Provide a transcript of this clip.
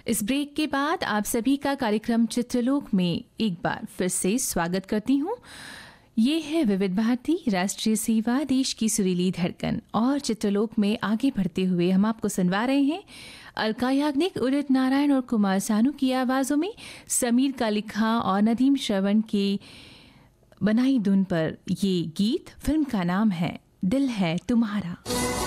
इस ब्रेक के बाद आप सभी का कार्यक्रम चित्रलोक में एक बार फिर से स्वागत करती हूँ। ये है विविध भारती राष्ट्रीय सेवा, देश की सुरीली धड़कन। और चित्रलोक में आगे बढ़ते हुए हम आपको सुनवा रहे हैं अलका याग्निक, उदित नारायण और कुमार सानू की आवाज़ों में समीर का लिखा और नदीम श्रवण की बनाई धुन पर ये गीत। फिल्म का नाम है दिल है तुम्हारा।